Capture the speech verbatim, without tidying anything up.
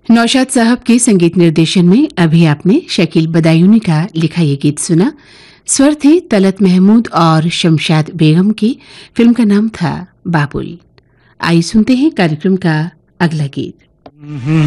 नौशाद साहब के संगीत निर्देशन में अभी आपने शकील बदायूनी का लिखा ये गीत सुना। स्वर थे तलत महमूद और शमशाद बेगम की। फिल्म का नाम था बाबुल। आइए सुनते हैं कार्यक्रम का अगला गीत।